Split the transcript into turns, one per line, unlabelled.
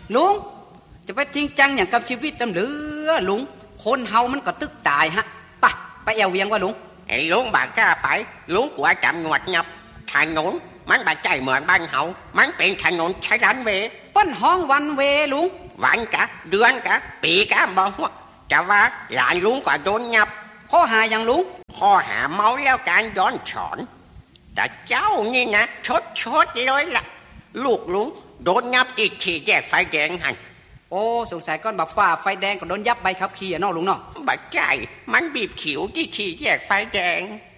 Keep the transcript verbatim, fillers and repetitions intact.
ลุงจะไปจริงจังอย่างกับชีวิตตำหรือลุงคนเฮามันก็ตึกตายฮะไปไปแอวเวียงว่าลุง
ไอ้ลุงบากล้าไปลุงกลัวจำหนวดงับถนนมันบาดใจเหมือนบ้านเฮามันเป็นถนนใช้รันเว
ปั้นห้องวันเวลุง
วันกะเดือนกะปีกะบอกว่าจะว่าหลานลุงก็โดนงับ
ข้อหาอย่างลุง
ข้อหาเมาแล้วการย้อนสอนแต่เจ้านี่นะชดชดเลยล่ะลูกลุงโดนงับอีกทีแยกไฟแดงหัน
โอ้สงสัยก้อนบักฟ้าไฟแดงก็โดนยับใบขับขี่อะเนาะลุงเนาะ
บัดใจมันบีบขิวที่ทีแยกไฟแดง